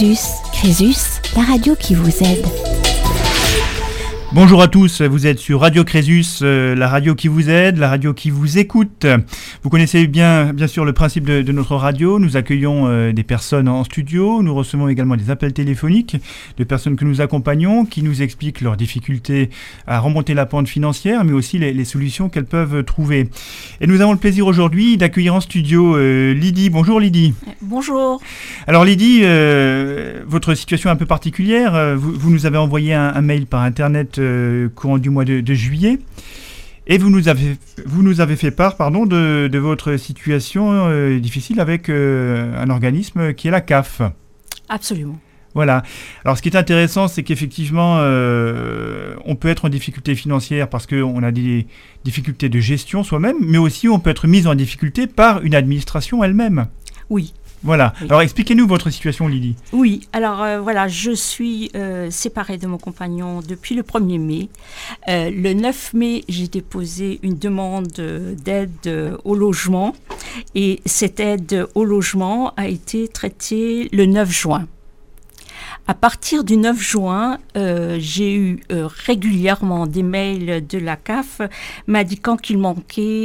Crésus. Crésus, la radio qui vous aide. Bonjour à tous, vous êtes sur Radio Crésus, la radio qui vous aide, la radio qui vous écoute. Vous connaissez bien sûr le principe de notre radio. Nous accueillons des personnes en studio, nous recevons également des appels téléphoniques de personnes que nous accompagnons, qui nous expliquent leurs difficultés à remonter la pente financière, mais aussi les solutions qu'elles peuvent trouver. Et nous avons le plaisir aujourd'hui d'accueillir en studio Lydie. Bonjour Lydie. Bonjour. Alors Lydie, votre situation est un peu particulière. Vous nous avez envoyé un mail par internet courant du mois de juillet, et vous nous avez fait part de votre situation difficile avec un organisme qui est la CAF. Absolument. Voilà. Alors ce qui est intéressant, c'est qu'effectivement on peut être en difficulté financière parce qu'on a des difficultés de gestion soi-même, mais aussi on peut être mis en difficulté par une administration elle-même. Oui. Voilà. Oui. Alors expliquez-nous votre situation, Lydie. Oui, alors je suis séparée de mon compagnon depuis le 1er mai. Le 9 mai, j'ai déposé une demande d'aide au logement, et cette aide au logement a été traitée le 9 juin. À partir du 9 juin, j'ai eu régulièrement des mails de la CAF m'indiquant qu'il manquait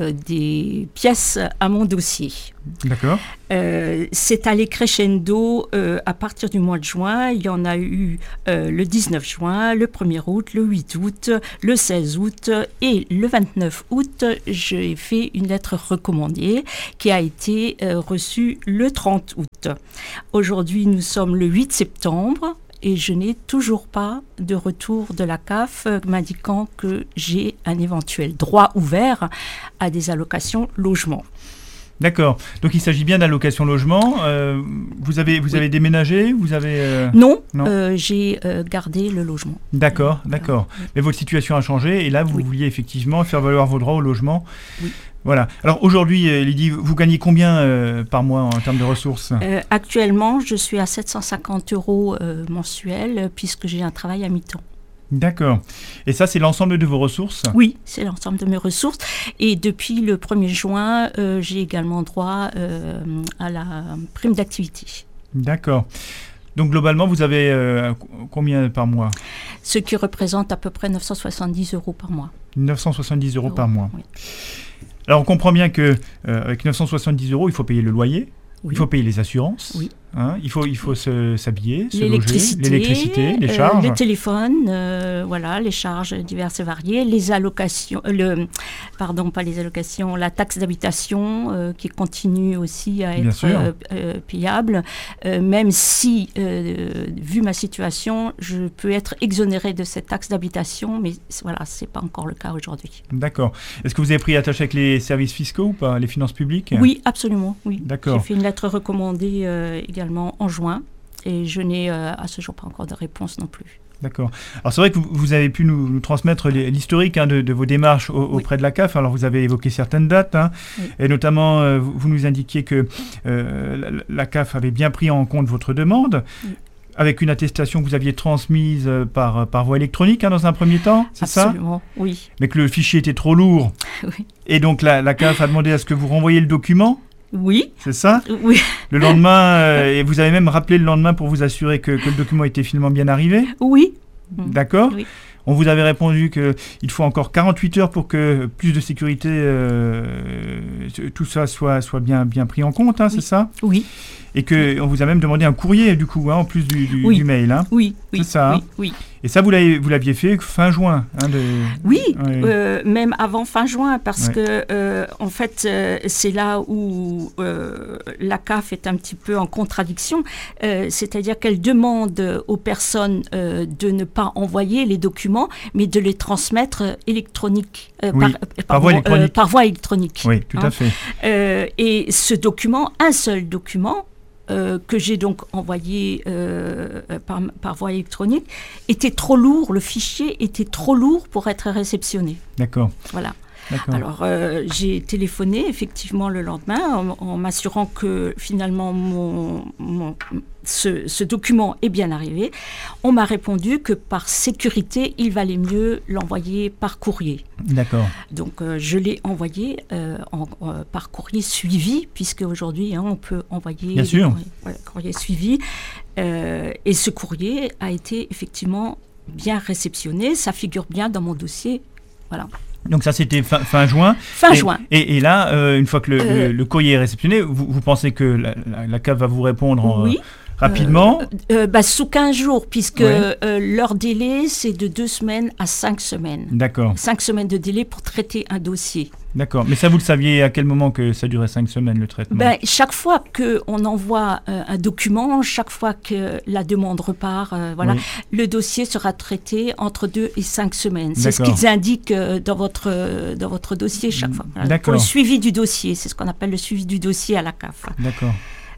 des pièces à mon dossier. D'accord. C'est allé crescendo à partir du mois de juin. Il y en a eu le 19 juin, le 1er août, le 8 août, le 16 août et le 29 août. J'ai fait une lettre recommandée qui a été reçue le 30 août. Aujourd'hui, nous sommes le 8 septembre et je n'ai toujours pas de retour de la CAF m'indiquant que j'ai un éventuel droit ouvert à des allocations logement. D'accord. Donc il s'agit bien d'allocation logement. Vous avez déménagé, vous avez Non. J'ai gardé le logement. D'accord. Mais votre situation a changé et là vous vouliez effectivement faire valoir vos droits au logement. Oui. Voilà. Alors aujourd'hui, Lydie, vous gagnez combien par mois en termes de ressources ? Actuellement, je suis à 750 € mensuels puisque j'ai un travail à mi-temps. D'accord. Et ça, c'est l'ensemble de vos ressources ? Oui, c'est l'ensemble de mes ressources. Et depuis le 1er juin, j'ai également droit à la prime d'activité. D'accord. Donc globalement, vous avez combien par mois ? Ce qui représente à peu près 970 € par mois. 970 € par mois. Oui. Alors on comprend bien qu'avec 970 €, il faut payer le loyer, oui. Il faut payer les assurances, oui. Il faut s'habiller, se l'électricité, loger, l'électricité, les charges. Le téléphone, les charges diverses et variées, les allocations, pas les allocations, la taxe d'habitation qui continue aussi à être payable, même si, vu ma situation, je peux être exonérée de cette taxe d'habitation, mais voilà, c'est pas encore le cas aujourd'hui. D'accord. Est-ce que vous avez pris attache avec les services fiscaux ou pas, les finances publiques ? Oui, absolument, oui. D'accord. J'ai fait une lettre recommandée également en juin, et je n'ai à ce jour pas encore de réponse non plus. D'accord. Alors c'est vrai que vous avez pu nous transmettre l'historique de vos démarches auprès de la CAF. Alors vous avez évoqué certaines dates, et notamment vous nous indiquiez que la CAF avait bien pris en compte votre demande. Avec une attestation que vous aviez transmise par voie électronique dans un premier temps, c'est ça ? Absolument, oui. Mais que le fichier était trop lourd. Oui. Et donc la CAF a demandé à ce que vous renvoyiez le document. Oui. C'est ça ? Oui. Le lendemain, et vous avez même rappelé le lendemain pour vous assurer que le document était finalement bien arrivé ? Oui. D'accord ? Oui. On vous avait répondu qu'il faut encore 48 heures pour que plus de sécurité, tout ça soit bien pris en compte, c'est ça ? Oui. Et qu'on vous a même demandé un courrier, du coup, en plus du mail. Oui. C'est ça. Oui. Et ça, vous l'aviez fait fin juin. Oui, même avant fin juin, parce que, en fait, c'est là où la CAF est un petit peu en contradiction. C'est-à-dire qu'elle demande aux personnes de ne pas envoyer les documents, mais de les transmettre par voie électronique. Oui, tout à fait. Et ce document, un seul document, que j'ai donc envoyé par voie électronique, était trop lourd, le fichier était trop lourd pour être réceptionné. D'accord. Voilà. D'accord. Alors, j'ai téléphoné effectivement le lendemain en m'assurant que finalement ce document est bien arrivé. On m'a répondu que par sécurité, il valait mieux l'envoyer par courrier. D'accord. Donc, je l'ai envoyé par courrier suivi, puisque aujourd'hui, on peut envoyer bien sûr. Courrier suivi. Et ce courrier a été effectivement bien réceptionné. Ça figure bien dans mon dossier. Voilà. Donc ça, c'était fin juin. Fin juin. Et là, une fois que le courrier est réceptionné, vous pensez que la CAF va vous répondre oui. Rapidement Sous 15 jours, puisque leur délai, c'est de 2 semaines à 5 semaines. D'accord. 5 semaines de délai pour traiter un dossier. D'accord. Mais ça, vous le saviez à quel moment que ça durait 5 semaines, le traitement ? Chaque fois qu'on envoie un document, chaque fois que la demande repart, le dossier sera traité entre 2 et 5 semaines. C'est ce qu'ils indiquent dans votre dossier chaque fois. Voilà. Pour le suivi du dossier, c'est ce qu'on appelle le suivi du dossier à la CAF. D'accord.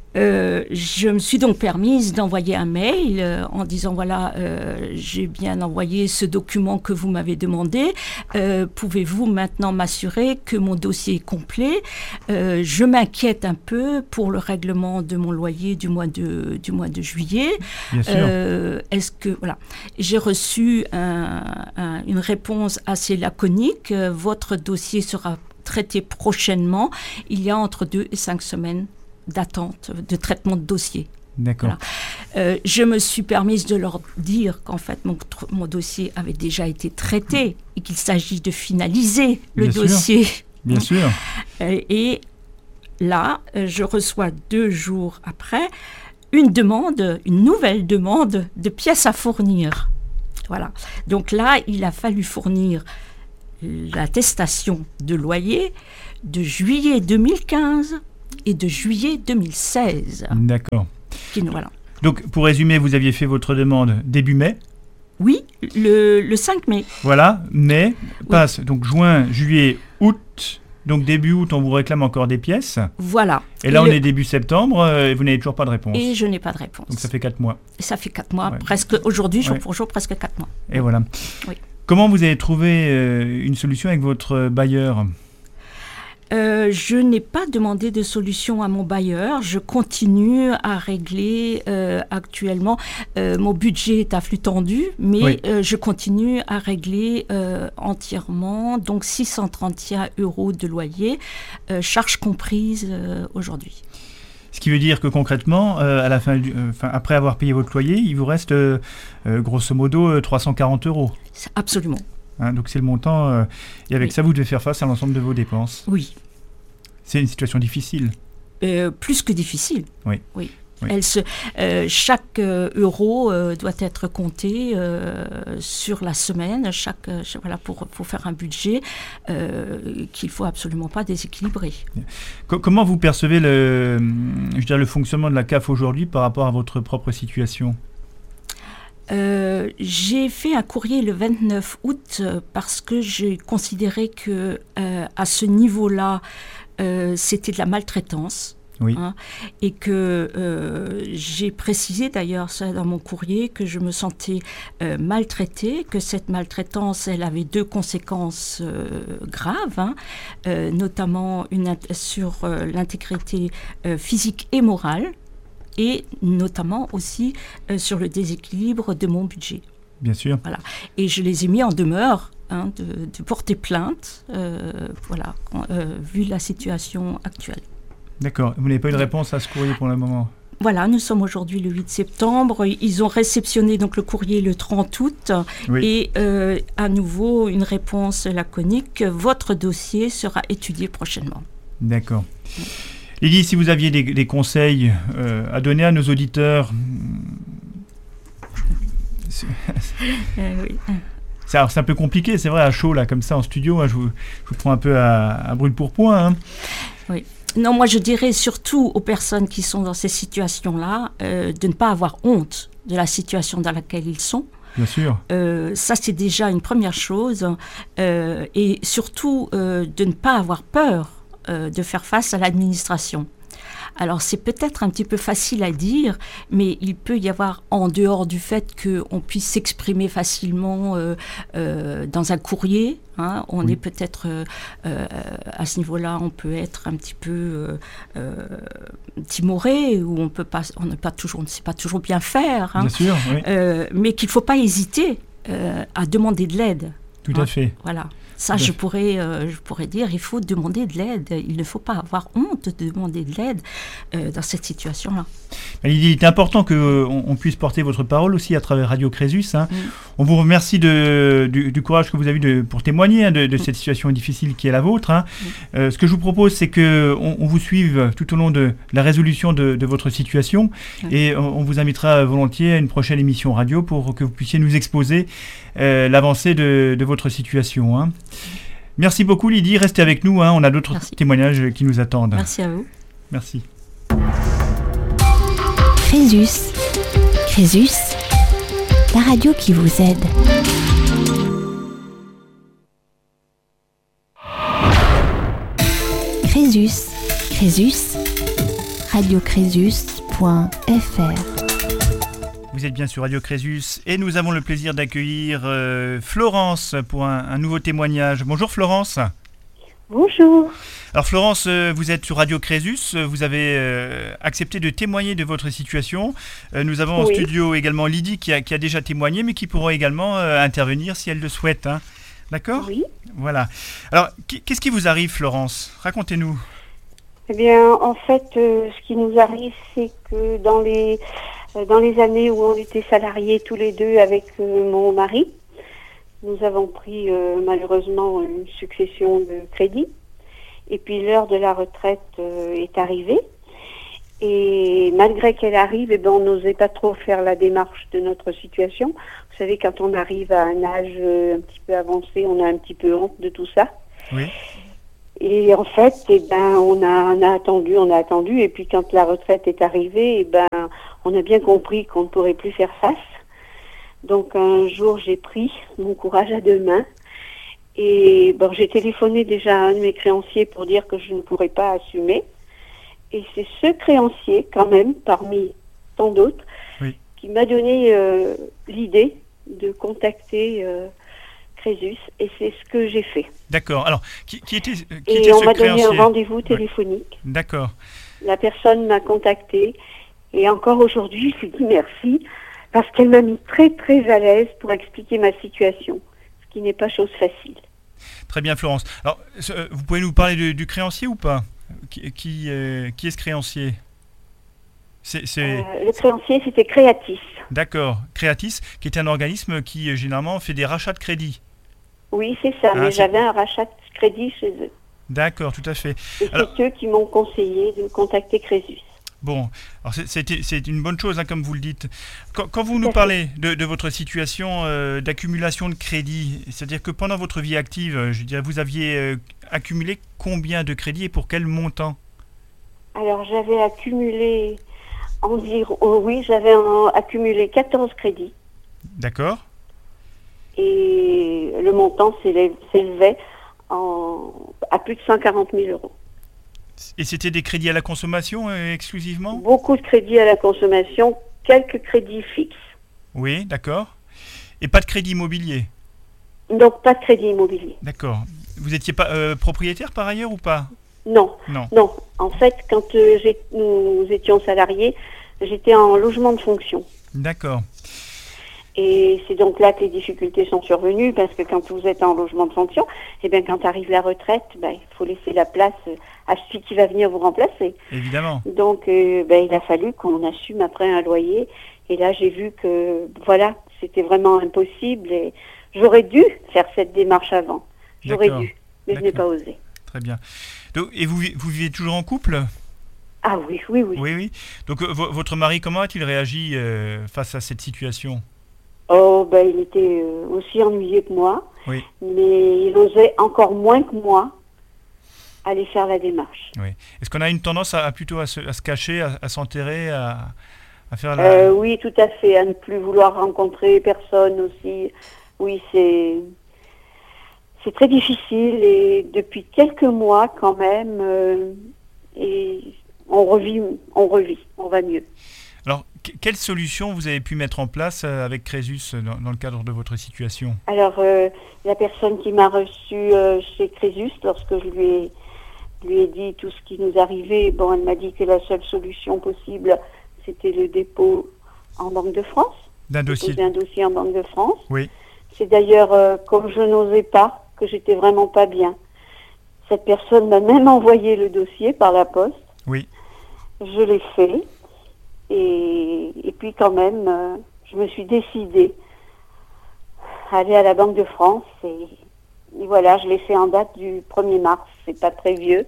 Je me suis donc permise d'envoyer un mail en disant voilà, j'ai bien envoyé ce document que vous m'avez demandé. Pouvez-vous maintenant m'assurer que mon dossier est complet ? Je m'inquiète un peu pour le règlement de mon loyer du mois de juillet. Bien sûr. Est-ce que voilà, j'ai reçu une réponse assez laconique. Votre dossier sera traité prochainement. Il y a entre 2 et 5 semaines d'attente, de traitement de dossier. D'accord. Voilà. Je me suis permise de leur dire qu'en fait, mon dossier avait déjà été traité et qu'il s'agit de finaliser le dossier. Bien sûr. Et là, je reçois 2 jours après une nouvelle demande de pièces à fournir. Voilà. Donc là, il a fallu fournir l'attestation de loyer de juillet 2015 et de juillet 2016. D'accord. Voilà. Donc, pour résumer, vous aviez fait votre demande début mai ? Oui, le 5 mai. Voilà, mai passe, donc juin, juillet, août. Donc début août, on vous réclame encore des pièces. Voilà. Et là, on est début septembre et vous n'avez toujours pas de réponse. Et je n'ai pas de réponse. Donc ça fait 4 mois. Et ça fait 4 mois, presque aujourd'hui, jour pour jour, presque 4 mois. Et voilà. Oui. Comment vous avez trouvé une solution avec votre bailleur ? Je n'ai pas demandé de solution à mon bailleur. Je continue à régler actuellement. Mon budget est à flux tendu, mais je continue à régler entièrement. Donc 631 € de loyer, charges comprises aujourd'hui. Ce qui veut dire que concrètement, à la fin, après avoir payé votre loyer, il vous reste grosso modo 340 €. Absolument. Donc c'est le montant, et avec ça vous devez faire face à l'ensemble de vos dépenses. Oui. C'est une situation difficile. Plus que difficile. Oui. Chaque euro doit être compté sur la semaine, pour faire un budget qu'il ne faut absolument pas déséquilibrer. Comment vous percevez le fonctionnement de la CAF aujourd'hui par rapport à votre propre situation ? J'ai fait un courrier le 29 août parce que j'ai considéré que à ce niveau-là, c'était de la maltraitance. Oui. Et que j'ai précisé d'ailleurs ça dans mon courrier, que je me sentais maltraitée, que cette maltraitance, elle avait 2 conséquences graves, notamment sur l'intégrité physique et morale, et notamment aussi sur le déséquilibre de mon budget. Bien sûr. Voilà. Et je les ai mis en demeure de porter plainte, vu la situation actuelle. D'accord. Vous n'avez pas eu de réponse à ce courrier pour le moment ? Voilà, nous sommes aujourd'hui le 8 septembre. Ils ont réceptionné donc le courrier le 30 août. Oui. Et à nouveau, une réponse laconique. Votre dossier sera étudié prochainement. D'accord. Lydie, si vous aviez des conseils à donner à nos auditeurs... Oui. C'est un peu compliqué, c'est vrai, à chaud, là, comme ça, en studio. Je vous prends un peu à brûle pour point. Oui. Non, moi je dirais surtout aux personnes qui sont dans ces situations-là de ne pas avoir honte de la situation dans laquelle ils sont. Bien sûr. Ça, c'est déjà une première chose. Et surtout de ne pas avoir peur de faire face à l'administration. Alors c'est peut-être un petit peu facile à dire, mais il peut y avoir, en dehors du fait qu'on puisse s'exprimer facilement dans un courrier, hein, on est peut-être à ce niveau-là, on peut être un petit peu timoré, ou on n'est pas toujours, on ne sait pas toujours bien faire, hein, bien sûr, oui. Mais qu'il ne faut pas hésiter à demander de l'aide. Tout à fait. Voilà. Ça, je pourrais dire, il faut demander de l'aide. Il ne faut pas avoir honte de demander de l'aide dans cette situation-là. Il est important qu'on puisse porter votre parole aussi à travers Radio Crésus. Hein. On vous remercie du courage que vous avez eu pour témoigner, hein, de cette situation difficile qui est la vôtre. Hein. Ce que je vous propose, c'est qu'on vous suive tout au long de la résolution de votre situation, et on vous invitera volontiers à une prochaine émission radio pour que vous puissiez nous exposer l'avancée de votre situation. Hein. Merci beaucoup Lydie, restez avec nous, hein. On a d'autres témoignages qui nous attendent. Merci à vous. Merci. Crésus, la radio qui vous aide. Crésus, radiocrésus.fr. Vous êtes bien sur Radio Crésus et nous avons le plaisir d'accueillir Florence pour un nouveau témoignage. Bonjour Florence. Bonjour. Alors Florence, vous êtes sur Radio Crésus, vous avez accepté de témoigner de votre situation. Nous avons en studio également Lydie qui a déjà témoigné, mais qui pourra également intervenir si elle le souhaite. Hein. D'accord ? Oui. Voilà. Alors, qu'est-ce qui vous arrive Florence ? Racontez-nous. Eh bien, en fait, ce qui nous arrive, c'est que dans les années où on était salariés tous les deux avec mon mari, nous avons pris malheureusement une succession de crédits. Et puis l'heure de la retraite est arrivée. Et malgré qu'elle arrive, on n'osait pas trop faire la démarche de notre situation. Vous savez, quand on arrive à un âge un petit peu avancé, on a un petit peu honte de tout ça. Oui. Et en fait, on a attendu. Et puis quand la retraite est arrivée, on a bien compris qu'on ne pourrait plus faire face. Donc un jour, j'ai pris mon courage à deux mains. Et j'ai téléphoné déjà à un de mes créanciers pour dire que je ne pourrais pas assumer. Et c'est ce créancier, quand même, parmi tant d'autres, qui m'a donné l'idée de contacter Crésus. Et c'est ce que j'ai fait. D'accord. Alors, qui était ce créancier ? Et on m'a donné un rendez-vous téléphonique. D'accord. La personne m'a contacté. Et encore aujourd'hui, je lui dis merci, parce qu'elle m'a mis très, très à l'aise pour expliquer ma situation, ce qui n'est pas chose facile. Très bien, Florence. Alors, vous pouvez nous parler du créancier ou pas ? Qui est ce créancier ? Le créancier, c'était Créatis. D'accord. Créatis, qui est un organisme qui, généralement, fait des rachats de crédit. Oui, c'est ça, mais j'avais un rachat de crédit chez eux. D'accord, tout à fait. Et c'est eux qui m'ont conseillé de contacter Crésus. Bon, alors c'est une bonne chose, hein, comme vous le dites. Quand vous nous parlez de votre situation d'accumulation de crédit, c'est-à-dire que pendant votre vie active, je dirais, vous aviez accumulé combien de crédits et pour quel montant ? Alors, j'avais accumulé accumulé 14 crédits. D'accord. Et le montant s'élevait à plus de 140 000 euros. Et c'était des crédits à la consommation exclusivement ? Beaucoup de crédits à la consommation, quelques crédits fixes. Oui, d'accord. Et pas de crédit immobilier ? Donc, pas de crédit immobilier. D'accord. Vous n'étiez pas propriétaire par ailleurs ou pas ? Non. En fait, quand nous étions salariés, j'étais en logement de fonction. D'accord. Et c'est donc là que les difficultés sont survenues, parce que quand vous êtes en logement de fonction, quand arrive la retraite, il faut laisser la place à celui qui va venir vous remplacer. Évidemment. Donc, il a fallu qu'on assume après un loyer. Et là, j'ai vu que, c'était vraiment impossible. Et j'aurais dû faire cette démarche avant. J'aurais dû, mais je n'ai pas osé. Très bien. Donc, et vous vivez toujours en couple ? Ah oui. Oui. Donc, votre mari, comment a-t-il réagi face à cette situation ? Il était aussi ennuyé que moi, mais il osait encore moins que moi aller faire la démarche. Oui. Est-ce qu'on a une tendance plutôt à se cacher, à s'enterrer, à faire la... Oui, tout à fait, à ne plus vouloir rencontrer personne aussi. Oui, c'est très difficile, et depuis quelques mois quand même, et on revit, on va mieux. Alors, quelle solution vous avez pu mettre en place avec Crésus dans le cadre de votre situation ? Alors, la personne qui m'a reçue chez Crésus, lorsque je lui ai dit tout ce qui nous arrivait, bon, elle m'a dit que la seule solution possible, c'était le dépôt en Banque de France. D'un dossier. Un dossier en Banque de France. Oui. C'est d'ailleurs, comme je n'osais pas, que j'étais vraiment pas bien. Cette personne m'a même envoyé le dossier par la poste. Oui. Je l'ai fait. Et puis quand même, je me suis décidée à aller à la Banque de France. Et voilà, je l'ai fait en date du 1er mars. C'est pas très vieux.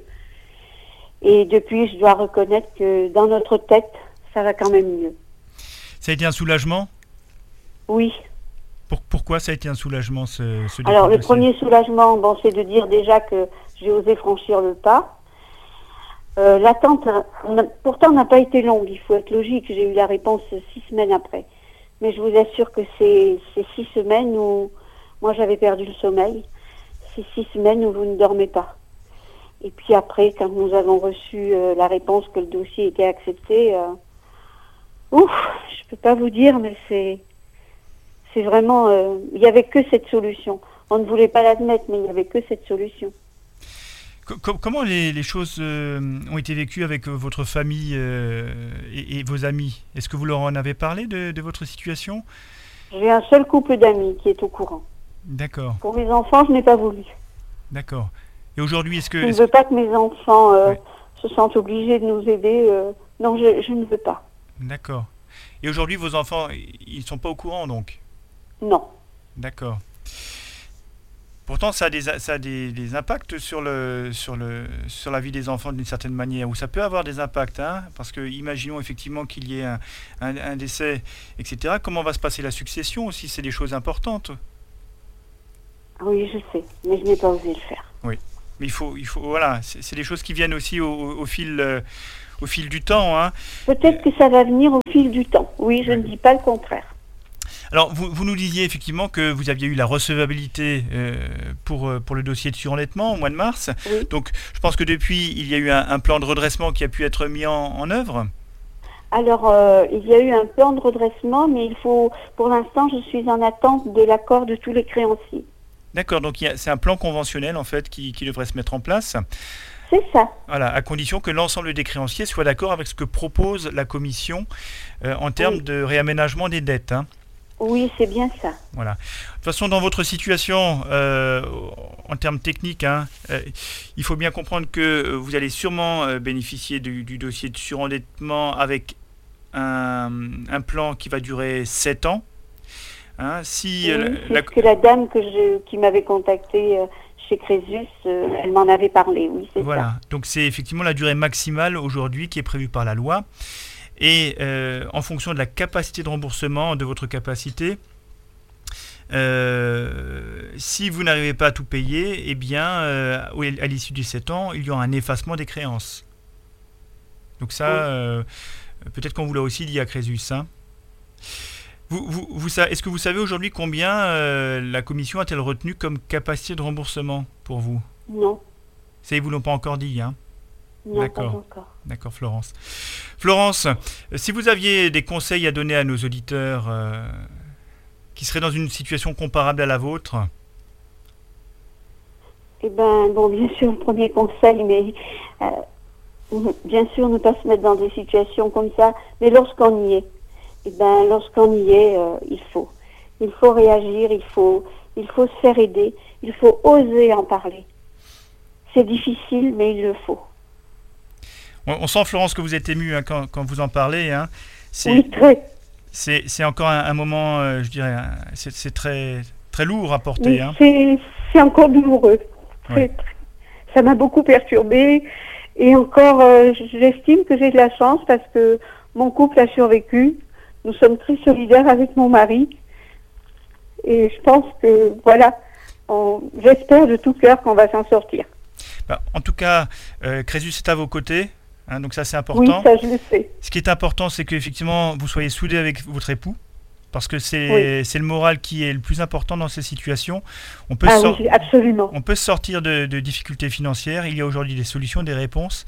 Et depuis, je dois reconnaître que dans notre tête, ça va quand même mieux. Ça a été un soulagement ? Oui. Pourquoi ça a été un soulagement ce dépôt ? Alors, le premier soulagement, bon, c'est de dire déjà que j'ai osé franchir le pas. L'attente, pourtant, n'a pas été longue. Il faut être logique. J'ai eu la réponse 6 semaines après. Mais je vous assure que c'est 6 semaines où moi, j'avais perdu le sommeil. C'est 6 semaines où vous ne dormez pas. Et puis après, quand nous avons reçu la réponse que le dossier était accepté, je peux pas vous dire, mais c'est vraiment... il n'y avait que cette solution. On ne voulait pas l'admettre, mais il n'y avait que cette solution. Comment les choses ont été vécues avec votre famille et vos amis ? Est-ce que vous leur en avez parlé de votre situation ? J'ai un seul couple d'amis qui est au courant. D'accord. Pour mes enfants, je n'ai pas voulu. D'accord. Et aujourd'hui, est-ce que... Je ne veux pas que mes enfants se sentent obligés de nous aider. Non, je ne veux pas. D'accord. Et aujourd'hui, vos enfants, ils ne sont pas au courant, donc ? Non. D'accord. Pourtant, ça a des impacts sur la vie des enfants d'une certaine manière, ou ça peut avoir des impacts, hein, parce que imaginons effectivement qu'il y ait un décès, etc. Comment va se passer la succession aussi ? C'est des choses importantes. Oui, je sais, mais je n'ai pas osé le faire. Oui, mais il faut voilà, c'est des choses qui viennent aussi au fil du temps, hein. Peut-être que ça va venir au fil du temps. Oui, je ne dis pas le contraire. Alors, vous nous disiez effectivement que vous aviez eu la recevabilité pour le dossier de surendettement au mois de mars. Oui. Donc, je pense que depuis, il y a eu un plan de redressement qui a pu être mis en œuvre. Alors, il y a eu un plan de redressement, mais pour l'instant, je suis en attente de l'accord de tous les créanciers. D'accord, donc c'est un plan conventionnel en fait qui devrait se mettre en place. C'est ça. Voilà, à condition que l'ensemble des créanciers soient d'accord avec ce que propose la commission en termes de réaménagement des dettes, hein. Oui, c'est bien ça. Voilà. De toute façon, dans votre situation, en termes techniques, hein, il faut bien comprendre que vous allez sûrement bénéficier du dossier de surendettement avec un plan qui va durer 7 ans. Hein, si, oui, c'est ce que la dame qui m'avait contacté chez Crésus, elle m'en avait parlé, oui, c'est voilà. ça. Donc c'est effectivement la durée maximale aujourd'hui qui est prévue par la loi. Et en fonction de la capacité de remboursement, de votre capacité, si vous n'arrivez pas à tout payer, eh bien, à l'issue des 7 ans, il y aura un effacement des créances. Donc ça, peut-être qu'on vous l'a aussi dit à Crésus, hein. Est-ce que vous savez aujourd'hui combien la commission a-t-elle retenu comme capacité de remboursement pour vous ? Non. Ça, ils ne vous l'ont pas encore dit, hein ? Non, D'accord. pas encore. D'accord, Florence. Florence, si vous aviez des conseils à donner à nos auditeurs qui seraient dans une situation comparable à la vôtre ? Eh bien, bon, bien sûr, le premier conseil, mais bien sûr, ne pas se mettre dans des situations comme ça, mais lorsqu'on y est, lorsqu'on y est, il faut réagir, il faut se faire aider, il faut oser en parler. C'est difficile, mais il le faut. On sent, Florence, que vous êtes émue, hein, quand vous en parlez, hein. Oui, très. C'est encore un moment, je dirais, c'est très, très lourd à porter. Hein. C'est encore douloureux. Oui. Ça m'a beaucoup perturbée. Et encore, j'estime que j'ai de la chance parce que mon couple a survécu. Nous sommes très solidaires avec mon mari. Et je pense que, voilà, j'espère de tout cœur qu'on va s'en sortir. En tout cas, Crésus est à vos côtés. Hein, donc ça, c'est important. Oui, ça, je le sais. Ce qui est important, c'est qu'effectivement, vous soyez soudés avec votre époux. Parce que c'est le moral qui est le plus important dans ces situations. On peut oui, absolument. On peut sortir de difficultés financières. Il y a aujourd'hui des solutions, des réponses.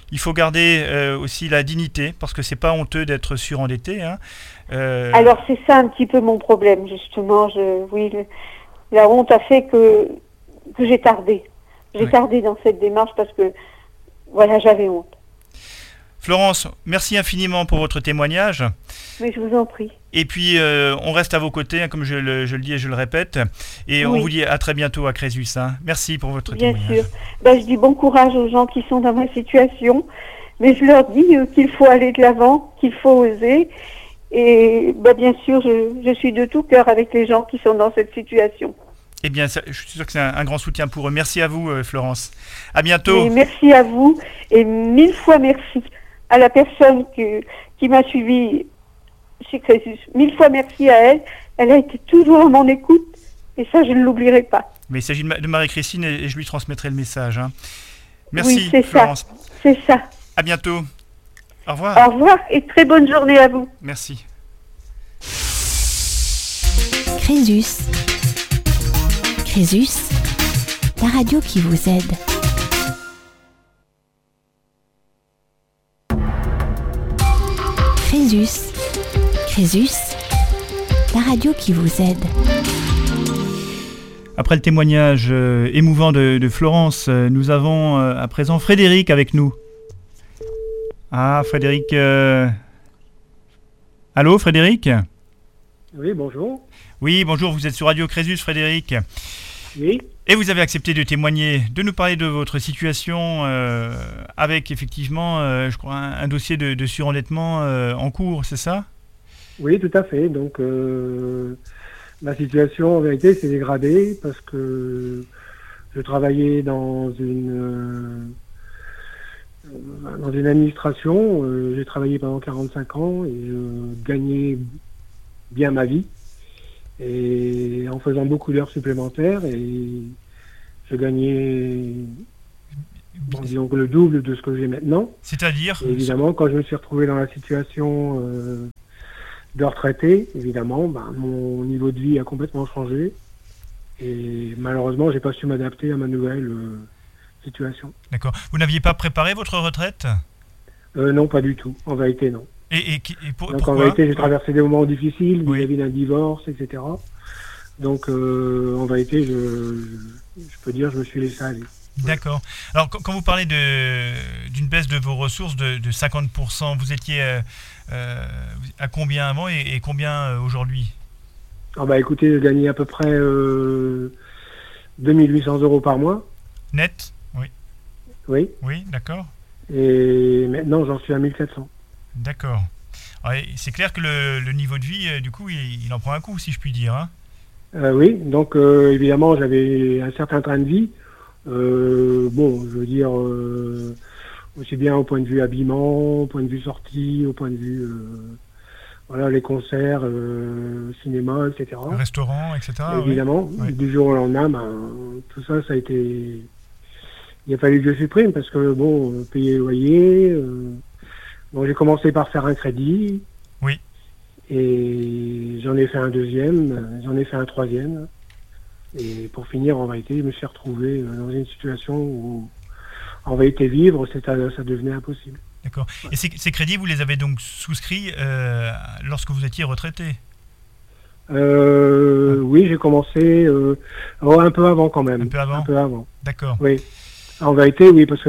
il faut garder aussi la dignité, parce que c'est pas honteux d'être surendetté. Hein. Alors c'est ça un petit peu mon problème, justement. La honte a fait que j'ai tardé. J'ai tardé dans cette démarche parce que, voilà, j'avais honte. Florence, merci infiniment pour votre témoignage. Mais je vous en prie. Et puis, on reste à vos côtés, hein, comme je le dis et je le répète. Et on vous dit à très bientôt à Crésus. Hein. Merci pour votre témoignage. Bien sûr. Je dis bon courage aux gens qui sont dans ma situation. Mais je leur dis qu'il faut aller de l'avant, qu'il faut oser. Et bien sûr, je suis de tout cœur avec les gens qui sont dans cette situation. Eh bien, je suis sûr que c'est un grand soutien pour eux. Merci à vous, Florence. À bientôt. Et merci à vous. Et 1000 fois merci à la personne qui m'a suivie chez Crésus. 1000 fois merci à elle. Elle a été toujours à mon écoute. Et ça, je ne l'oublierai pas. Mais il s'agit de Marie-Christine et je lui transmettrai le message. Hein. Merci, oui, c'est Florence. Ça. C'est ça. À bientôt. Au revoir. Au revoir et très bonne journée à vous. Merci. Crésus. Crésus, la radio qui vous aide. Crésus. Crésus, la radio qui vous aide. Après le témoignage émouvant de Florence, nous avons à présent Frédéric avec nous. Ah, Frédéric. Allô, Frédéric ? Oui, bonjour. Oui, bonjour, vous êtes sur Radio Crésus, Frédéric. Oui. Et vous avez accepté de témoigner, de nous parler de votre situation avec effectivement, je crois, un dossier de surendettement en cours, c'est ça ? Oui, tout à fait. Donc, ma situation, en vérité, s'est dégradée parce que je travaillais dans une administration. J'ai travaillé pendant 45 ans et je gagnais bien ma vie. Et en faisant beaucoup d'heures supplémentaires, et je gagnais disons le double de ce que j'ai maintenant. C'est-à-dire ? Et évidemment, quand je me suis retrouvé dans la situation de retraité, évidemment, mon niveau de vie a complètement changé. Et malheureusement, j'ai pas su m'adapter à ma nouvelle situation. D'accord. Vous n'aviez pas préparé votre retraite ? Non, pas du tout. En vérité, non. Donc pourquoi ? En vérité, j'ai traversé des moments difficiles vis-à-vis d'un divorce, etc. Donc en vérité, je peux dire que je me suis laissé aller. D'accord. Alors quand vous parlez d'une baisse de vos ressources de 50%, vous étiez à combien avant et combien aujourd'hui ? Écoutez, je gagnais à peu près 2800 € par mois. Net ? Oui. Oui. Oui, d'accord. Et maintenant, j'en suis à 1400. D'accord. Alors, c'est clair que le niveau de vie, du coup, il en prend un coup, si je puis dire. Hein. Oui, donc évidemment, j'avais un certain train de vie. Je veux dire, aussi bien au point de vue habillement, au point de vue sortie, au point de vue, les concerts, cinéma, etc. Restaurant, etc. Évidemment, du jour au lendemain, tout ça a été... Il a fallu que je supprime parce que, payer le loyer... j'ai commencé par faire un crédit. Oui. Et j'en ai fait un deuxième, j'en ai fait un troisième. Et pour finir, en vérité, je me suis retrouvé dans une situation où, en vérité, vivre, ça devenait impossible. D'accord. Et ces crédits, vous les avez donc souscrits lorsque vous étiez retraité ? Oui, j'ai commencé un peu avant quand même. Un peu avant ? Un peu avant. D'accord. Oui. En vérité, oui, parce que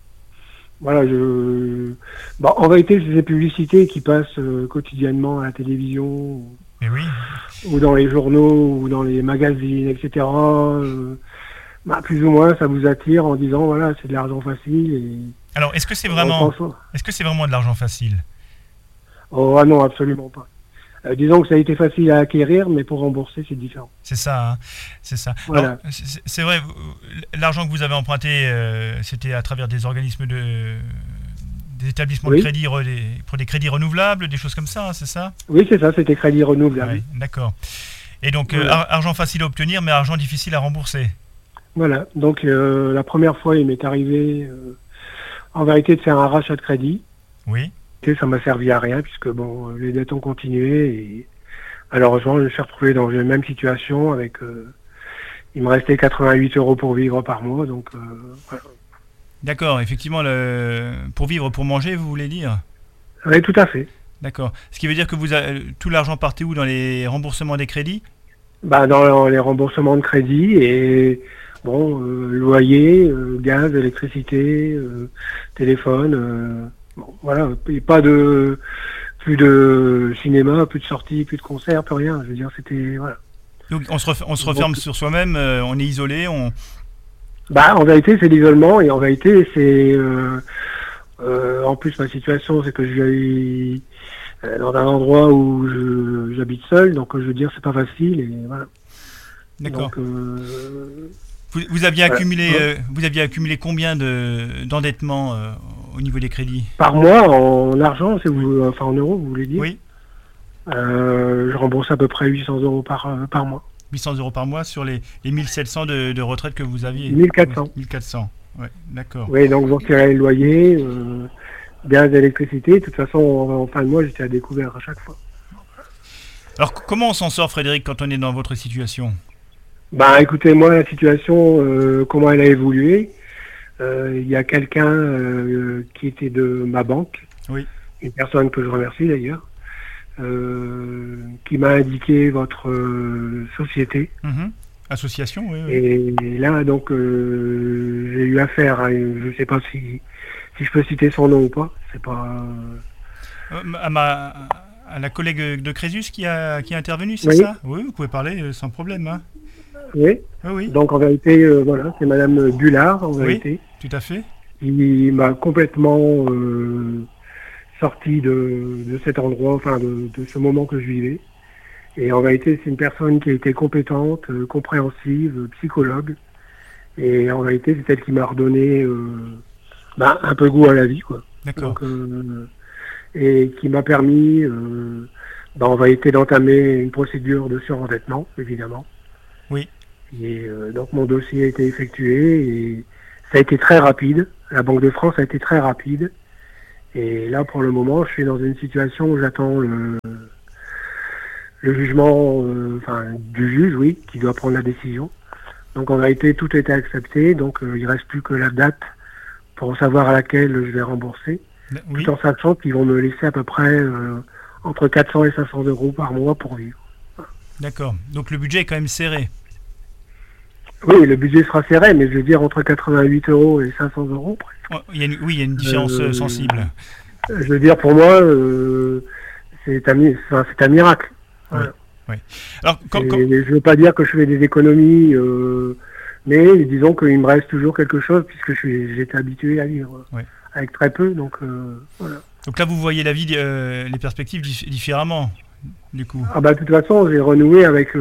en vérité, c'est des publicités qui passent quotidiennement à la télévision, mais oui, ou dans les journaux, ou dans les magazines, etc. Plus ou moins, ça vous attire en disant, c'est de l'argent facile. Et... Alors, est-ce que c'est vraiment de l'argent facile ? Oh non, absolument pas. Disons que ça a été facile à acquérir, mais pour rembourser, c'est différent. C'est ça, hein. C'est ça. Voilà. Alors, c'est vrai, l'argent que vous avez emprunté, c'était à travers des organismes des établissements de crédit pour des crédits renouvelables, des choses comme ça, hein, c'est ça ? Oui, c'est ça, c'était crédit renouvelable. Oui, d'accord. Et donc, argent facile à obtenir, mais argent difficile à rembourser. Voilà, donc la première fois, il m'est arrivé, en vérité, de faire un rachat de crédit. Oui. Ça m'a servi à rien puisque les dettes ont continué et malheureusement je me suis retrouvé dans la même situation avec il me restait 88 € pour vivre par mois, donc voilà. D'accord, effectivement, pour vivre, pour manger, vous voulez dire? Oui, tout à fait. D'accord. Ce qui veut dire que tout l'argent partait où? Dans les remboursements des crédits? Dans les remboursements de crédit et loyer, gaz, électricité, téléphone, voilà, et plus de cinéma, plus de sorties, plus de concerts, plus rien. Je veux dire, c'était voilà. Donc on se referme sur soi-même, on est isolé, en vérité, c'est l'isolement et en vérité, c'est en plus ma situation, c'est que je vis dans un endroit où j'habite seul, donc je veux dire, c'est pas facile et voilà. D'accord. Donc, vous aviez accumulé combien d'endettement au niveau des crédits? Par mois, en argent, en euros, vous voulez dire? Oui. Je rembourse à peu près 800 € par mois. 800 € par mois sur les 1700 de retraite que vous aviez? 1400. 1400, oui, d'accord. Oui, donc vous retirez le loyer, gaz, électricité. De toute façon, en fin de mois, j'étais à découvert à chaque fois. Alors, comment on s'en sort, Frédéric, quand on est dans votre situation? Écoutez, moi, la situation, comment elle a évolué, il y a quelqu'un qui était de ma banque, oui. Une personne que je remercie d'ailleurs, qui m'a indiqué votre société. Association, oui. Et là, donc, j'ai eu affaire à, je ne sais pas si je peux citer son nom ou pas, c'est pas... À la collègue de Crésus qui a intervenu, c'est oui. Ça? Oui, vous pouvez parler sans problème. Hein. Oui. Oui. Donc en vérité, voilà, c'est Madame Bullard, en vérité. Tout à fait. Qui m'a complètement sorti de cet endroit, enfin de ce moment que je vivais. Et en vérité, c'est une personne qui a été compétente, compréhensive, psychologue. Et en vérité, c'est elle qui m'a redonné un peu goût à la vie, quoi. D'accord. Donc, et qui m'a permis, en vérité, d'entamer une procédure de surendettement, évidemment. Oui. Et donc mon dossier a été effectué et ça a été très rapide. La Banque de France a été très rapide. Et là, pour le moment, je suis dans une situation où j'attends le jugement, du juge, oui, qui doit prendre la décision. Donc en vérité, tout a été accepté. Donc il reste plus que la date pour savoir à laquelle je vais rembourser. Oui. Tout en sachant qu'ils vont me laisser à peu près entre 400 et 500 € par mois pour vivre. D'accord. Donc le budget est quand même serré. Oui, le budget sera serré, mais je veux dire entre 88 € et 500 € presque. Il y a une différence sensible. Je veux dire, pour moi, c'est un miracle. Voilà. Oui. Alors, je ne veux pas dire que je fais des économies, mais disons qu'il me reste toujours quelque chose puisque j'étais habitué à vivre avec très peu. Donc, voilà. Donc là, vous voyez la vie, les perspectives différemment, du coup. De toute façon, j'ai renoué avec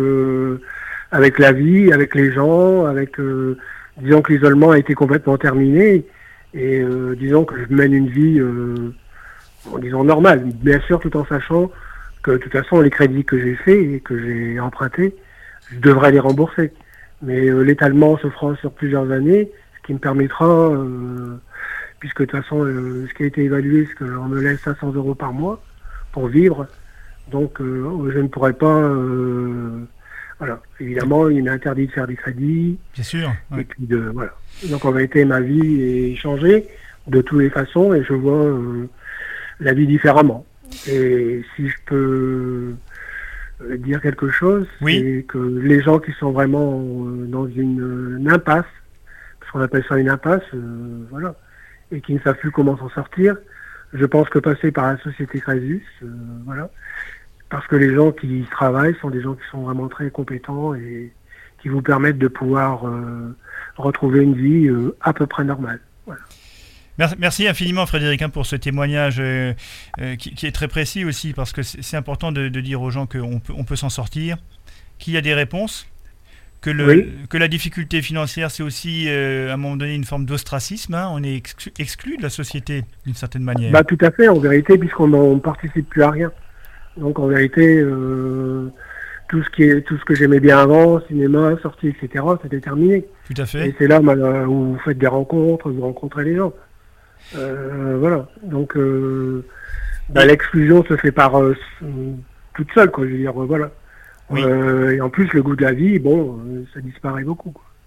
la vie, avec les gens, disons que l'isolement a été complètement terminé et disons que je mène une vie, disons normale, bien sûr, tout en sachant que de toute façon les crédits que j'ai faits et que j'ai empruntés, je devrais les rembourser. Mais l'étalement se fera sur plusieurs années, ce qui me permettra, puisque de toute façon ce qui a été évalué, c'est qu'on me laisse 500 € par mois pour vivre, donc je ne pourrais pas... Voilà, évidemment, il m'est interdit de faire des crédits. Bien sûr. Et puis voilà. Donc en vérité, ma vie est changée de toutes les façons et je vois la vie différemment. Et si je peux dire quelque chose, c'est que les gens qui sont vraiment dans une impasse, parce qu'on appelle ça une impasse, voilà, et qui ne savent plus comment s'en sortir, je pense que passer par la société Crésus, voilà. Parce que les gens qui travaillent sont des gens qui sont vraiment très compétents et qui vous permettent de pouvoir retrouver une vie à peu près normale. Voilà. Merci infiniment Frédéric pour ce témoignage qui est très précis aussi, parce que c'est important de dire aux gens qu'on peut s'en sortir, qu'il y a des réponses, que la difficulté financière c'est aussi à un moment donné une forme d'ostracisme, hein, on est exclu de la société d'une certaine manière. Tout à fait, en vérité, puisqu'on ne participe plus à rien. Donc en vérité, tout ce que j'aimais bien avant, cinéma, sortie, etc., c'était terminé. Tout à fait. Et c'est là où vous faites des rencontres, vous rencontrez les gens. Voilà. Donc l'exclusion se fait par toute seule, quoi. Je veux dire, voilà. Oui. Et en plus, le goût de la vie, ça disparaît beaucoup, quoi.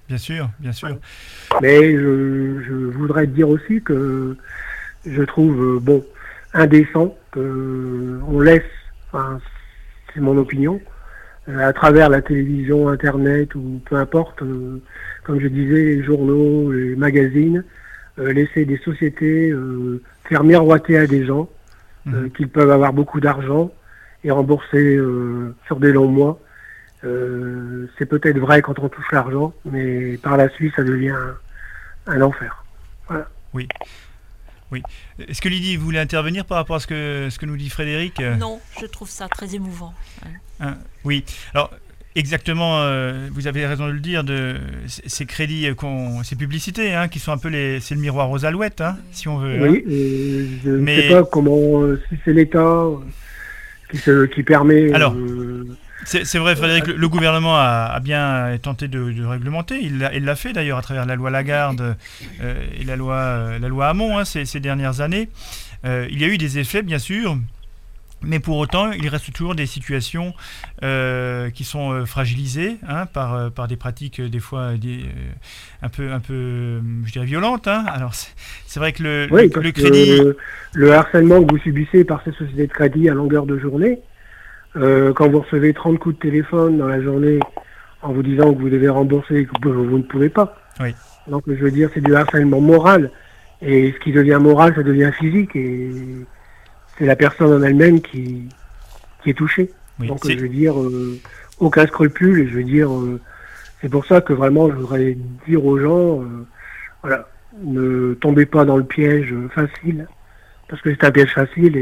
Bien sûr, bien sûr. Mais je voudrais dire aussi que je trouve indécent qu'on laisse, enfin, c'est mon opinion, à travers la télévision, Internet ou peu importe, comme je disais, les journaux, les magazines, laisser des sociétés faire miroiter à des gens qu'ils peuvent avoir beaucoup d'argent et rembourser sur des longs mois. C'est peut-être vrai quand on touche l'argent, mais par la suite, ça devient un enfer. Voilà. Oui. Oui. Est-ce que Lydie voulait intervenir par rapport à ce que nous dit Frédéric ? Non, je trouve ça très émouvant. Oui. Alors, exactement, vous avez raison de le dire, ces crédits, ces publicités, qui sont un peu c'est le miroir aux alouettes, si on veut. Oui, je ne sais pas comment, si c'est l'État qui permet... Alors, c'est vrai, Frédéric, le gouvernement a bien tenté de réglementer. Il l'a fait d'ailleurs à travers la loi Lagarde et la loi Hamon ces dernières années. Il y a eu des effets, bien sûr, mais pour autant, il reste toujours des situations qui sont fragilisées par des pratiques des fois un peu, je dirais, violentes. Alors, c'est vrai que le crédit... le harcèlement que vous subissez par ces sociétés de crédit à longueur de journée, quand vous recevez 30 coups de téléphone dans la journée en vous disant que vous devez rembourser et que vous ne pouvez pas. Oui. Donc je veux dire, c'est du harcèlement moral. Et ce qui devient moral, ça devient physique. Et c'est la personne en elle-même qui est touchée. Oui, donc je veux dire, aucun scrupule. Et je veux dire, c'est pour ça que vraiment je voudrais dire aux gens, voilà, ne tombez pas dans le piège facile. Parce que c'est un piège facile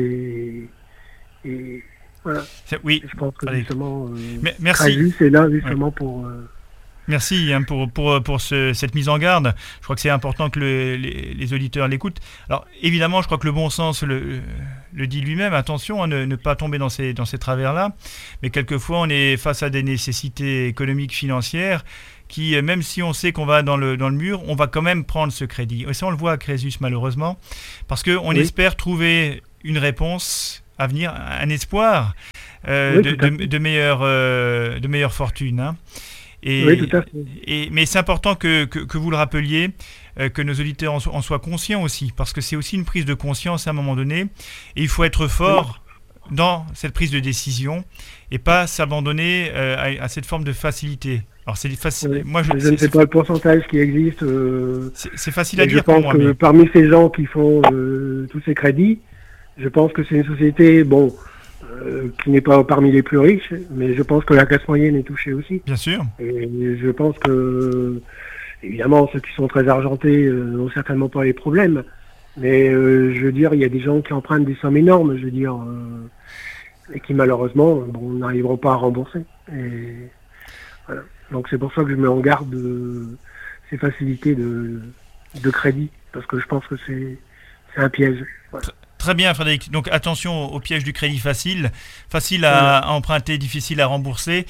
et voilà. Oui. Je pense que justement, merci. Crésus est là justement pour... Merci pour cette mise en garde. Je crois que c'est important que les auditeurs l'écoutent. Alors évidemment, je crois que le bon sens le dit lui-même. Attention à ne pas tomber dans ces travers-là. Mais quelquefois, on est face à des nécessités économiques, financières, qui, même si on sait qu'on va dans le mur, on va quand même prendre ce crédit. Et ça, on le voit à Crésus, malheureusement, parce qu'on espère trouver une réponse à venir, un espoir de meilleure fortune. Oui, tout à fait. Mais c'est important que vous le rappeliez, que nos auditeurs en soient conscients aussi, parce que c'est aussi une prise de conscience à un moment donné, et il faut être fort dans cette prise de décision et pas s'abandonner à cette forme de facilité. Alors c'est facile. Oui. Moi, je ne sais pas le pourcentage qui existe. C'est facile à dire. Je pense que parmi ces gens qui font tous ces crédits, je pense que c'est une société, qui n'est pas parmi les plus riches, mais je pense que la classe moyenne est touchée aussi. Bien sûr. Et je pense que, évidemment, ceux qui sont très argentés n'ont certainement pas les problèmes. Mais je veux dire, il y a des gens qui empruntent des sommes énormes, je veux dire, et qui malheureusement n'arriveront pas à rembourser. Et voilà. Donc c'est pour ça que je mets en garde de ces facilités de crédit, parce que je pense que c'est un piège. Voilà. Très bien, Frédéric. Donc attention au piège du crédit facile à emprunter, difficile à rembourser.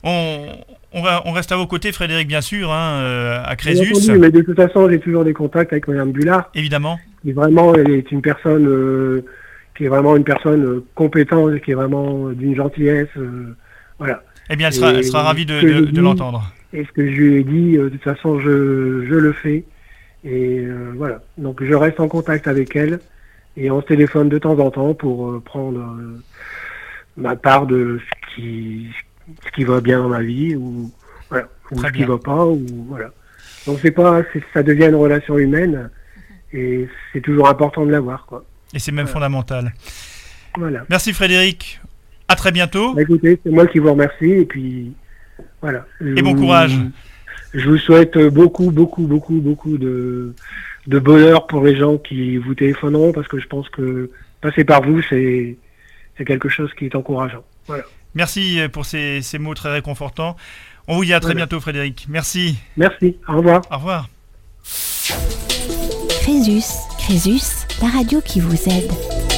On reste à vos côtés, Frédéric, bien sûr, à Crésus. Entendu, mais de toute façon, j'ai toujours des contacts avec Mme Bullard. Évidemment. Qui vraiment est une personne compétente, qui est vraiment d'une gentillesse. Voilà. Eh bien, elle sera ravie de l'entendre. Et ce que je lui ai dit, de toute façon, je le fais. Et voilà. Donc je reste en contact avec elle. Et on se téléphone de temps en temps pour prendre ma part de ce qui va bien dans ma vie ou ce qui va pas ou voilà. Donc ça devient une relation humaine et c'est toujours important de l'avoir, quoi. Et c'est même fondamental. Voilà. Merci Frédéric. À très bientôt. Écoutez, c'est moi qui vous remercie et puis voilà. Et bon courage. Je vous souhaite beaucoup de bonheur pour les gens qui vous téléphoneront, parce que je pense que passer par vous, c'est quelque chose qui est encourageant. Voilà. Merci pour ces mots très réconfortants. On vous dit à très bientôt, Frédéric. Merci. Merci. Au revoir. Au revoir. Crésus, la radio qui vous aide.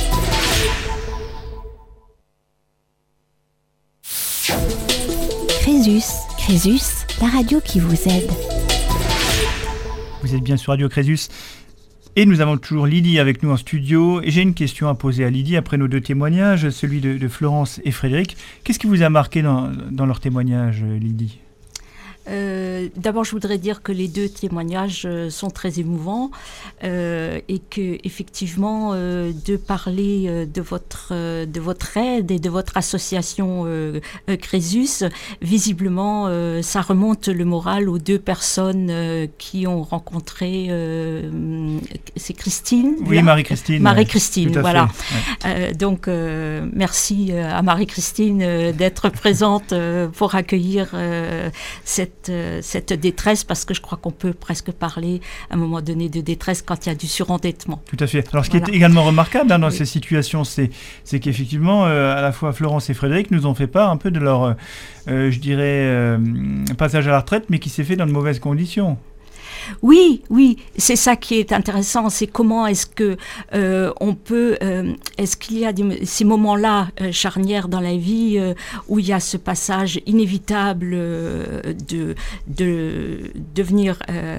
Crésus, la radio qui vous aide. Vous êtes bien sur Radio Crésus et nous avons toujours Lydie avec nous en studio. Et j'ai une question à poser à Lydie après nos deux témoignages, celui de Florence et Frédéric. Qu'est-ce qui vous a marqué dans leur témoignage, Lydie ? D'abord, je voudrais dire que les deux témoignages sont très émouvants et que effectivement, de parler de votre aide et de votre association Crésus, visiblement, ça remonte le moral aux deux personnes qui ont rencontré. C'est Christine. Oui, Marie-Christine. Marie-Christine, voilà. Ouais. Donc, merci à Marie-Christine d'être présente pour accueillir cette détresse, parce que je crois qu'on peut presque parler à un moment donné de détresse quand il y a du surendettement. Tout à fait. Alors, ce qui est également remarquable dans ces situations, c'est qu'effectivement, à la fois Florence et Frédéric nous ont fait part un peu de leur, je dirais, passage à la retraite, mais qui s'est fait dans de mauvaises conditions. Oui, c'est ça qui est intéressant, c'est comment est-ce que on peut, est-ce qu'il y a ces moments-là charnières dans la vie où il y a ce passage inévitable de devenir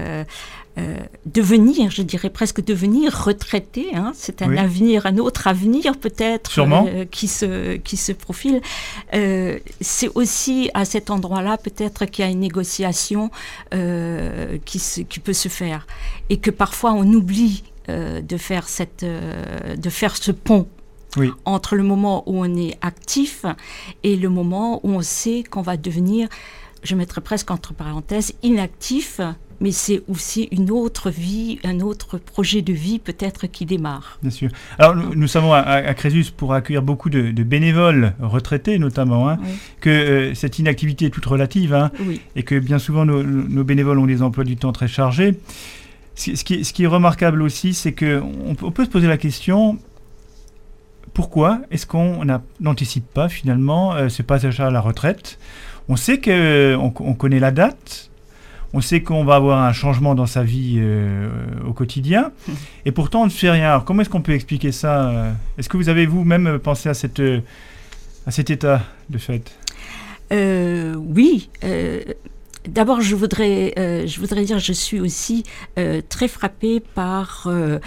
je dirais presque devenir retraité, hein, c'est un avenir, un autre avenir peut-être qui se profile. C'est aussi à cet endroit-là peut-être qu'il y a une négociation qui peut se faire et que parfois on oublie de faire ce pont. Oui. Entre le moment où on est actif et le moment où on sait qu'on va devenir, je mettrais presque entre parenthèses, inactif, mais c'est aussi une autre vie, un autre projet de vie peut-être qui démarre. Bien sûr. Alors nous savons à Crésus, pour accueillir beaucoup de bénévoles retraités notamment, hein, que cette inactivité est toute relative, hein, et que bien souvent nos bénévoles ont des emplois du temps très chargés. Ce qui est remarquable aussi, c'est qu'on peut se poser la question... Pourquoi est-ce qu'on n'anticipe pas finalement ce passage à la retraite ? On sait qu'on connaît la date, on sait qu'on va avoir un changement dans sa vie au quotidien, et pourtant on ne fait rien. Alors comment est-ce qu'on peut expliquer ça ? Est-ce que vous avez vous-même pensé à cet état de fait ? Oui. D'abord, je voudrais dire, je suis aussi très frappée par...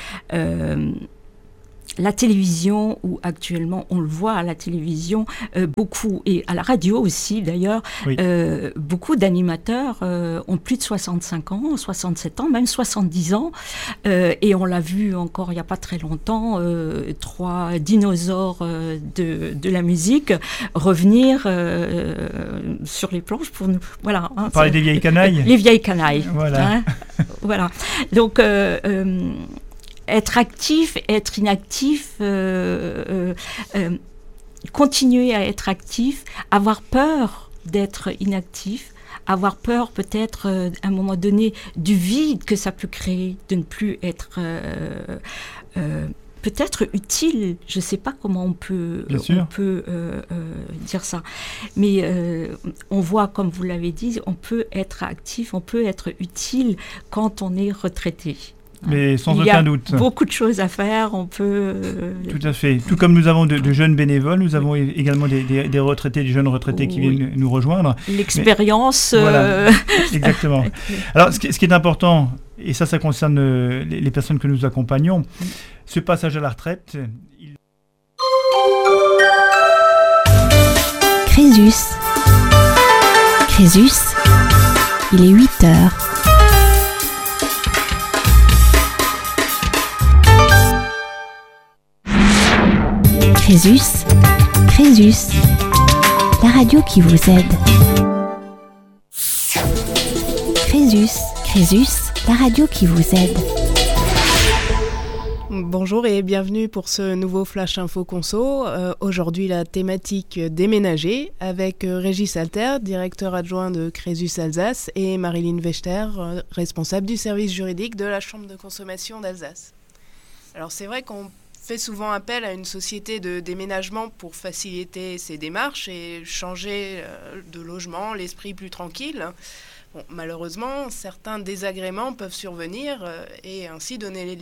la télévision, où actuellement on le voit à la télévision beaucoup, et à la radio aussi d'ailleurs, beaucoup d'animateurs ont plus de 65 ans, 67 ans, même 70 ans, et on l'a vu encore il n'y a pas très longtemps, 3 dinosaures de la musique revenir sur les planches pour nous. Voilà. Hein, parler des vieilles canailles. Les vieilles canailles. Voilà. Hein, voilà. Donc être actif, être inactif, continuer à être actif, avoir peur d'être inactif, avoir peur peut-être à un moment donné du vide que ça peut créer, de ne plus être peut-être utile. Je ne sais pas comment on peut dire ça. Mais on voit, comme vous l'avez dit, on peut être actif, on peut être utile quand on est retraité. Mais sans aucun doute. Il y a beaucoup de choses à faire, on peut... Tout à fait. Tout comme nous avons de jeunes bénévoles, nous avons également des retraités, des jeunes retraités qui viennent nous rejoindre. L'expérience... Voilà, exactement. Alors, ce qui est important, et ça concerne les personnes que nous accompagnons, ce passage à la retraite... Crésus, il est 8h. Crésus, la radio qui vous aide. Crésus, la radio qui vous aide. Bonjour et bienvenue pour ce nouveau Flash Info Conso. Aujourd'hui, la thématique déménager avec Régis Alter, directeur adjoint de Crésus Alsace, et Marilyn Wechter, responsable du service juridique de la Chambre de consommation d'Alsace. Alors c'est vrai qu'on fait souvent appel à une société de déménagement pour faciliter ces démarches et changer de logement, l'esprit plus tranquille. Bon, malheureusement, certains désagréments peuvent survenir et ainsi donner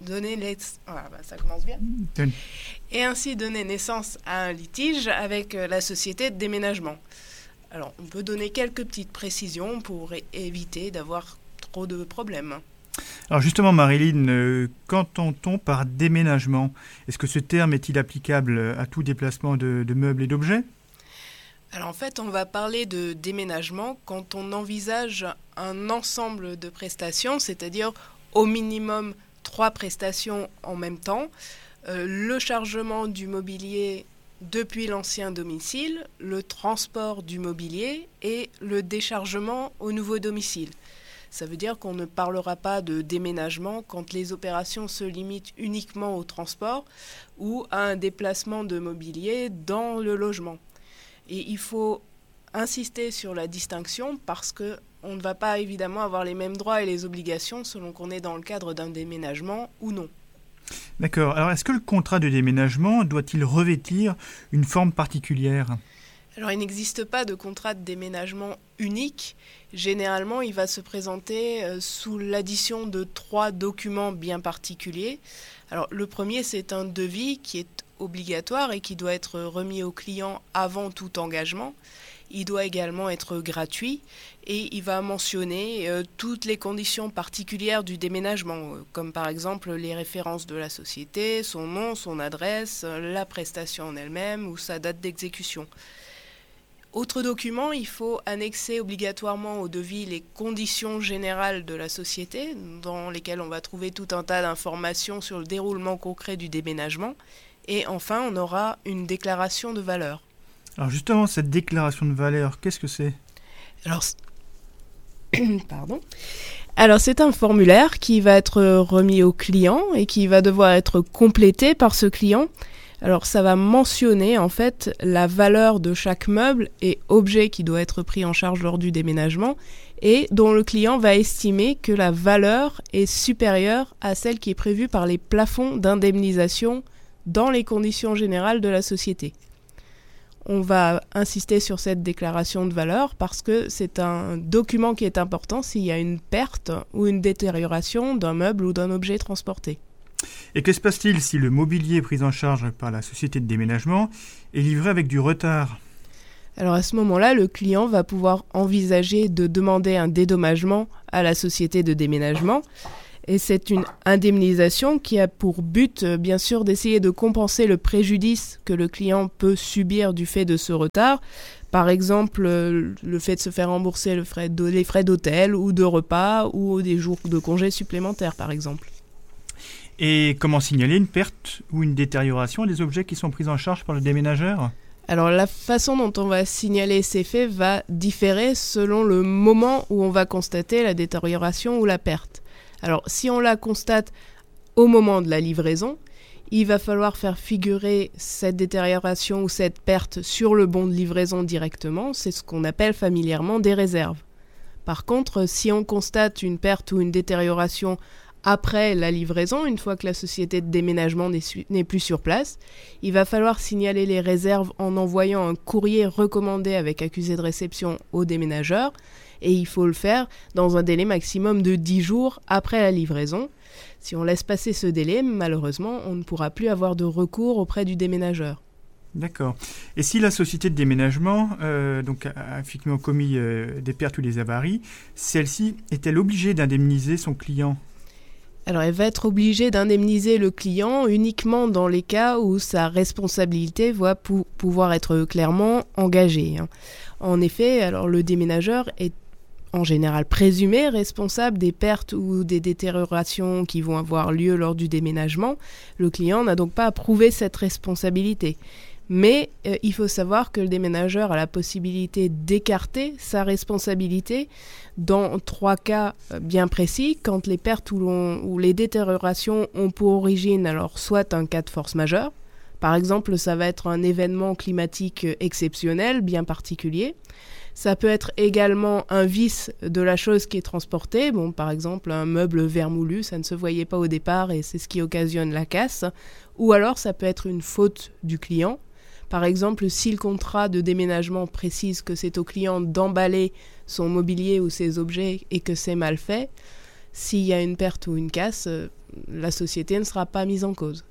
naissance à un litige avec la société de déménagement. Alors, on peut donner quelques petites précisions pour éviter d'avoir trop de problèmes. Alors justement, Marilyn, qu'entend-on par déménagement ? Est-ce que ce terme est-il applicable à tout déplacement de meubles et d'objets ? Alors en fait, on va parler de déménagement quand on envisage un ensemble de prestations, c'est-à-dire au minimum 3 prestations en même temps. Le chargement du mobilier depuis l'ancien domicile, le transport du mobilier et le déchargement au nouveau domicile. Ça veut dire qu'on ne parlera pas de déménagement quand les opérations se limitent uniquement au transport ou à un déplacement de mobilier dans le logement. Et il faut insister sur la distinction parce qu'on ne va pas évidemment avoir les mêmes droits et les obligations selon qu'on est dans le cadre d'un déménagement ou non. D'accord. Alors, est-ce que le contrat de déménagement doit-il revêtir une forme particulière ? Alors, il n'existe pas de contrat de déménagement unique. Généralement, il va se présenter sous l'addition de 3 documents bien particuliers. Alors, le premier, c'est un devis qui est obligatoire et qui doit être remis au client avant tout engagement. Il doit également être gratuit et il va mentionner toutes les conditions particulières du déménagement, comme par exemple les références de la société, son nom, son adresse, la prestation en elle-même ou sa date d'exécution. Autre document, il faut annexer obligatoirement au devis les conditions générales de la société, dans lesquelles on va trouver tout un tas d'informations sur le déroulement concret du déménagement. Et enfin, on aura une déclaration de valeur. Alors justement, cette déclaration de valeur, qu'est-ce que c'est ? Alors, c'est un formulaire qui va être remis au client et qui va devoir être complété par ce client. Alors, ça va mentionner en fait la valeur de chaque meuble et objet qui doit être pris en charge lors du déménagement et dont le client va estimer que la valeur est supérieure à celle qui est prévue par les plafonds d'indemnisation dans les conditions générales de la société. On va insister sur cette déclaration de valeur parce que c'est un document qui est important s'il y a une perte ou une détérioration d'un meuble ou d'un objet transporté. Et que se passe-t-il si le mobilier pris en charge par la société de déménagement est livré avec du retard ? Alors à ce moment-là, le client va pouvoir envisager de demander un dédommagement à la société de déménagement. Et c'est une indemnisation qui a pour but, bien sûr, d'essayer de compenser le préjudice que le client peut subir du fait de ce retard. Par exemple, le fait de se faire rembourser les frais d'hôtel ou de repas ou des jours de congés supplémentaires, par exemple. Et comment signaler une perte ou une détérioration des objets qui sont pris en charge par le déménageur ? Alors la façon dont on va signaler ces faits va différer selon le moment où on va constater la détérioration ou la perte. Alors, si on la constate au moment de la livraison, il va falloir faire figurer cette détérioration ou cette perte sur le bon de livraison directement. C'est ce qu'on appelle familièrement des réserves. Par contre, si on constate une perte ou une détérioration après la livraison, une fois que la société de déménagement n'est plus sur place, il va falloir signaler les réserves en envoyant un courrier recommandé avec accusé de réception au déménageur. Et il faut le faire dans un délai maximum de 10 jours après la livraison. Si on laisse passer ce délai, malheureusement, on ne pourra plus avoir de recours auprès du déménageur. D'accord. Et si la société de déménagement a effectivement commis des pertes ou des avaries, celle-ci est-elle obligée d'indemniser son client ? Alors, elle va être obligée d'indemniser le client uniquement dans les cas où sa responsabilité va pouvoir être clairement engagée. En effet, alors le déménageur est en général présumé responsable des pertes ou des détériorations qui vont avoir lieu lors du déménagement. Le client n'a donc pas à prouver cette responsabilité. Mais il faut savoir que le déménageur a la possibilité d'écarter sa responsabilité dans 3 cas bien précis, quand les pertes ou les détériorations ont pour origine alors soit un cas de force majeure, par exemple ça va être un événement climatique exceptionnel bien particulier, ça peut être également un vice de la chose qui est transportée, par exemple un meuble vermoulu, ça ne se voyait pas au départ et c'est ce qui occasionne la casse, ou alors ça peut être une faute du client. Par exemple, si le contrat de déménagement précise que c'est au client d'emballer son mobilier ou ses objets et que c'est mal fait, s'il y a une perte ou une casse, la société ne sera pas mise en cause.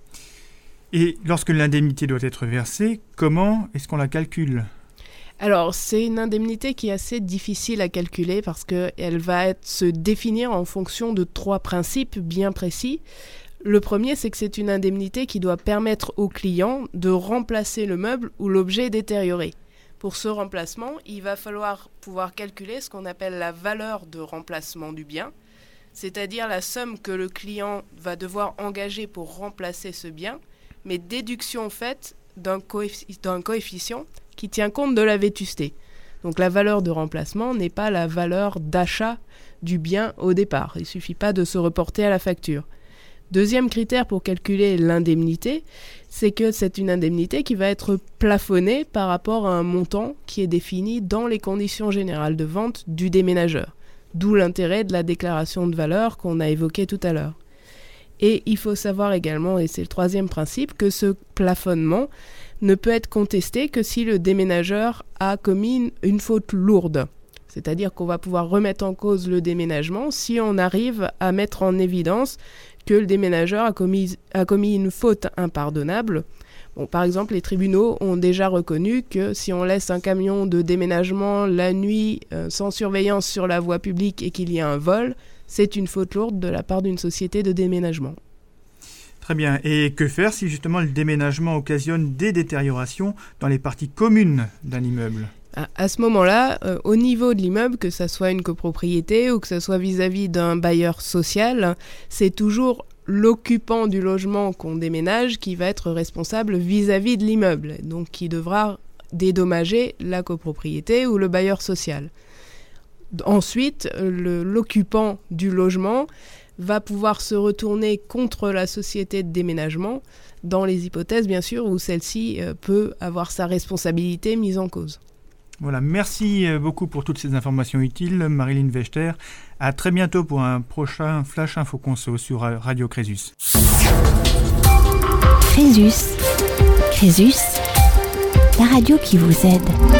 Et lorsque l'indemnité doit être versée, comment est-ce qu'on la calcule ? Alors, c'est une indemnité qui est assez difficile à calculer parce qu'elle va se définir en fonction de 3 principes bien précis. Le premier, c'est que c'est une indemnité qui doit permettre au client de remplacer le meuble ou l'objet détérioré. Pour ce remplacement, il va falloir pouvoir calculer ce qu'on appelle la valeur de remplacement du bien, c'est-à-dire la somme que le client va devoir engager pour remplacer ce bien, mais déduction faite d'un coefficient qui tient compte de la vétusté. Donc la valeur de remplacement n'est pas la valeur d'achat du bien au départ. Il ne suffit pas de se reporter à la facture. Deuxième critère pour calculer l'indemnité, c'est que c'est une indemnité qui va être plafonnée par rapport à un montant qui est défini dans les conditions générales de vente du déménageur. D'où l'intérêt de la déclaration de valeur qu'on a évoquée tout à l'heure. Et il faut savoir également, et c'est le troisième principe, que ce plafonnement ne peut être contesté que si le déménageur a commis une faute lourde. C'est-à-dire qu'on va pouvoir remettre en cause le déménagement si on arrive à mettre en évidence que le déménageur a commis une faute impardonnable. Bon, par exemple, les tribunaux ont déjà reconnu que si on laisse un camion de déménagement la nuit sans surveillance sur la voie publique et qu'il y a un vol, c'est une faute lourde de la part d'une société de déménagement. Très bien. Et que faire si justement le déménagement occasionne des détériorations dans les parties communes d'un immeuble ? À ce moment-là, au niveau de l'immeuble, que ce soit une copropriété ou que ce soit vis-à-vis d'un bailleur social, c'est toujours l'occupant du logement qu'on déménage qui va être responsable vis-à-vis de l'immeuble, donc qui devra dédommager la copropriété ou le bailleur social. Ensuite, l'occupant du logement va pouvoir se retourner contre la société de déménagement dans les hypothèses, bien sûr, où celle-ci peut avoir sa responsabilité mise en cause. Voilà, merci beaucoup pour toutes ces informations utiles, Marilyn Vechter. À très bientôt pour un prochain Flash Info Conso sur Radio Crésus. Crésus, la radio qui vous aide.